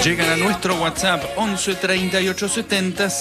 Llegan a nuestro WhatsApp 11 38 70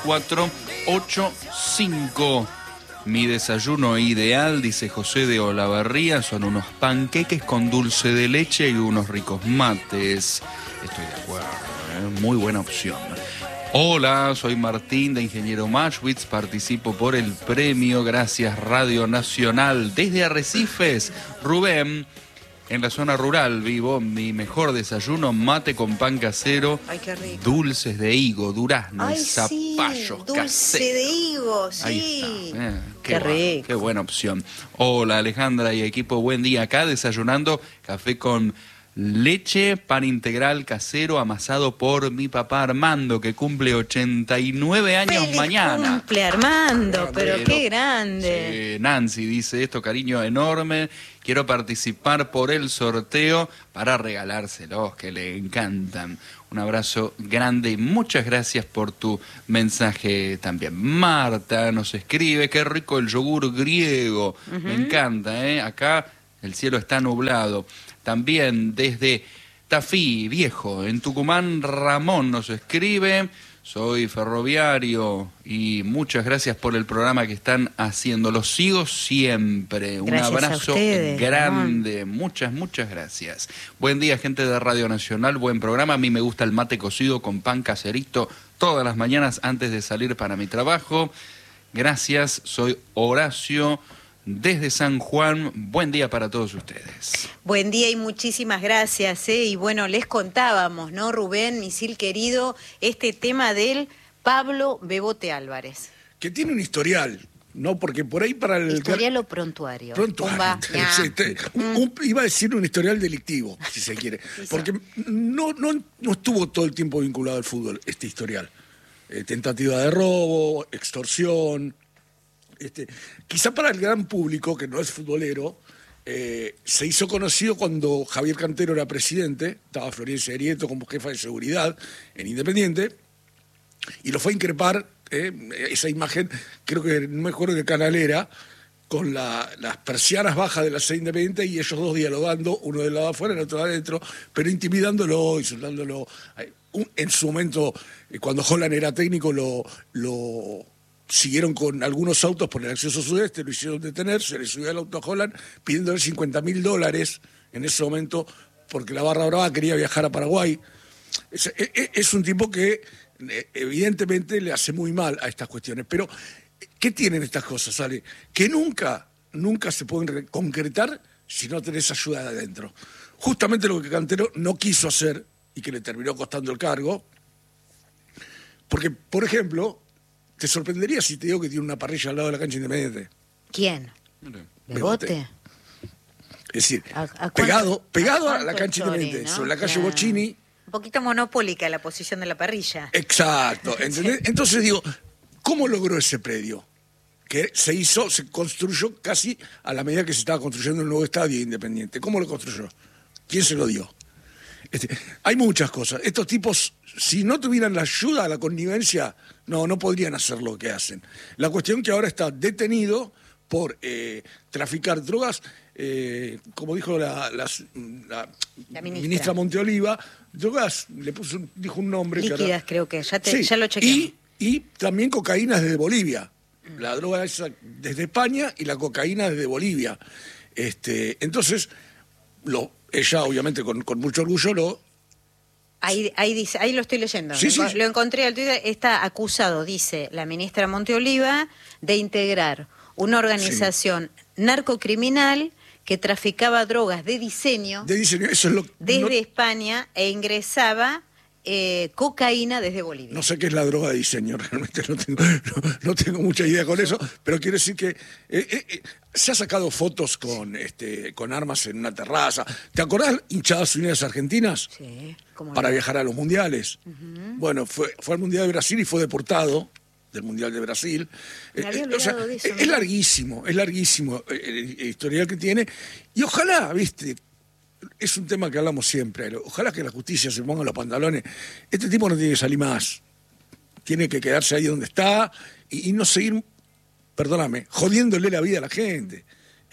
7485. Mi desayuno ideal, dice José de Olavarría, son unos panqueques con dulce de leche y unos ricos mates. Estoy de acuerdo, muy buena opción. Hola, soy Martín de Ingeniero Maschwitz, participo por el premio, gracias Radio Nacional. Desde Arrecifes, Rubén, en la zona rural vivo, mi mejor desayuno, mate con pan casero. Ay, qué rico. Dulces de higo, durazno y sí, zapallos dulce caseros. de higo, sí. Ahí está, qué rico. Qué buena opción. Hola Alejandra y equipo, buen día. Acá desayunando café con leche, pan integral casero amasado por mi papá Armando, que cumple 89 años ¡Feliz mañana. cumple, Armando! Pero qué grande. Sí, Nancy dice esto, cariño enorme. Quiero participar por el sorteo para regalárselos, que le encantan. Un abrazo grande y muchas gracias por tu mensaje también. Marta nos escribe, qué rico el yogur griego. Me encanta, ¿eh? Acá el cielo está nublado. También desde Tafí, Viejo, en Tucumán, Ramón nos escribe. Soy ferroviario y muchas gracias por el programa que están haciendo. Los sigo siempre. Gracias un abrazo a ustedes, grande. Ramón. Muchas gracias. Buen día, gente de Radio Nacional. Buen programa. A mí me gusta el mate cocido con pan caserito todas las mañanas antes de salir para mi trabajo. Gracias. Soy Horacio desde San Juan. Buen día para todos ustedes. Buen día y muchísimas gracias, ¿eh? Y bueno, les contábamos, ¿no, Rubén, misil querido, este tema del Pablo Bebote Álvarez? Que tiene un historial, ¿no? Porque por ahí para el... ¿Historial o prontuario? Prontuario. Iba a decir un historial delictivo, si se quiere. Porque no estuvo todo el tiempo vinculado al fútbol, este historial. Tentativa de robo, extorsión... quizá para el gran público, que no es futbolero, se hizo conocido cuando Javier Cantero era presidente, estaba Florencia Arieto como jefa de seguridad en Independiente, y lo fue a increpar, esa imagen, creo que no me acuerdo qué canal era, con las persianas bajas de la sede Independiente y ellos dos dialogando, uno del lado afuera, el otro de adentro, pero intimidándolo, insultándolo. En su momento, cuando Holland era técnico, lo siguieron con algunos autos por el acceso sudeste, lo hicieron detener, se le subió al auto a Holland pidiéndole $50.000 en ese momento porque la Barra Brava quería viajar a Paraguay. Es un tipo que evidentemente le hace muy mal a estas cuestiones. Pero, ¿qué tienen estas cosas, Ale? Que nunca se pueden concretar si no tenés ayuda de adentro. Justamente lo que Cantero no quiso hacer y que le terminó costando el cargo, porque, por ejemplo... ¿Te sorprendería si te digo que tiene una parrilla al lado de la cancha Independiente? ¿Quién? ¿Bebote? Es decir, ¿A pegado a la cuánto cancha story, Independiente, ¿no? sobre la calle Claro. Bocchini. Un poquito monopólica la posición de la parrilla. Exacto, ¿entendés? Entonces digo, ¿cómo logró ese predio? Que se construyó casi a la medida que se estaba construyendo el nuevo estadio Independiente. ¿Cómo lo construyó? ¿Quién se lo dio? Hay muchas cosas. Estos tipos, si no tuvieran la ayuda, la connivencia, no podrían hacer lo que hacen. La cuestión que ahora está detenido por traficar drogas, como dijo la ministra Monteoliva, drogas, dijo un nombre. Líquidas, creo que, ya lo chequeé. Y también cocaína desde Bolivia. La droga esa desde España y la cocaína desde Bolivia. Entonces, ella obviamente con mucho orgullo Ahí dice, ahí lo estoy leyendo. Sí. Lo encontré al Twitter. Está acusado, dice la ministra Monteoliva, de integrar una organización narcocriminal que traficaba drogas de diseño eso es desde España e ingresaba cocaína desde Bolivia. No sé qué es la droga de diseño, realmente no tengo mucha idea con eso, pero quiero decir que se ha sacado fotos con armas en una terraza. ¿Te acordás hinchadas unidas argentinas? Sí. Para viajar a los mundiales. Bueno, fue al Mundial de Brasil y fue deportado del Mundial de Brasil. Me había olvidado de eso, es larguísimo el historial que tiene. Y ojalá, viste, es un tema que hablamos siempre, ojalá que la justicia se ponga los pantalones. Este tipo no tiene que salir más. Tiene que quedarse ahí donde está y no seguir, perdóname, jodiéndole la vida a la gente.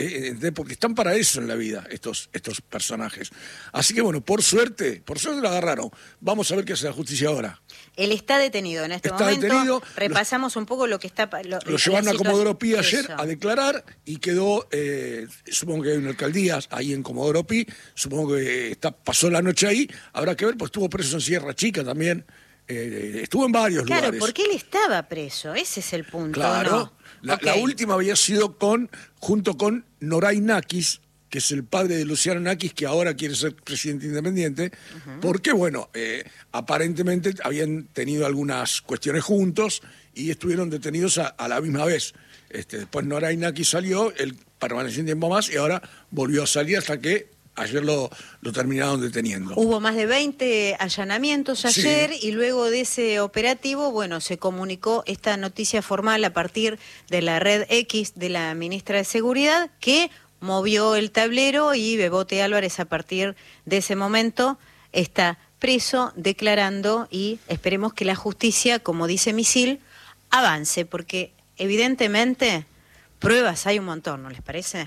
porque están para eso en la vida estos personajes. Así que bueno, por suerte lo agarraron. Vamos a ver qué hace la justicia ahora. Él está detenido en este momento. Detenido. Repasamos un poco lo que está... Lo llevaron a Comodoro Pi ayer a declarar y quedó, supongo que hay una alcaldía ahí en Comodoro Pi, supongo que pasó la noche ahí, habrá que ver, pues estuvo preso en Sierra Chica también, estuvo en varios lugares. Claro, porque él estaba preso, ese es el punto. Claro, ¿no? La última había sido junto con Noray Nakis, que es el padre de Luciano Nakis, que ahora quiere ser presidente independiente, porque, bueno, aparentemente habían tenido algunas cuestiones juntos y estuvieron detenidos a la misma vez. Después Noray Nakis salió, él permaneció un tiempo más y ahora volvió a salir hasta que ayer lo terminaron deteniendo. Hubo más de 20 allanamientos ayer, sí. Y luego de ese operativo, bueno, se comunicó esta noticia formal a partir de la red X de la ministra de Seguridad, que movió el tablero y Bebote Álvarez a partir de ese momento está preso, declarando, y esperemos que la justicia, como dice Misil, avance, porque evidentemente pruebas hay un montón, ¿no les parece?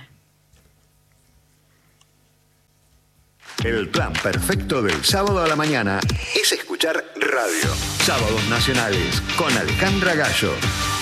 El plan perfecto del sábado a la mañana es escuchar radio. Sábados Nacionales con Alejandra Gallo.